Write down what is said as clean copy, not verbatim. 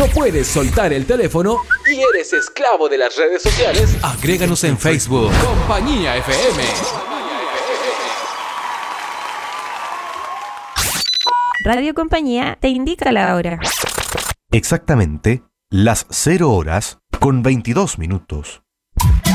¿No puedes soltar el teléfono y eres esclavo de las redes sociales? Agréganos en Facebook. Compañía FM. Radio Compañía te indica la hora. Exactamente las 0 horas con 22 minutos.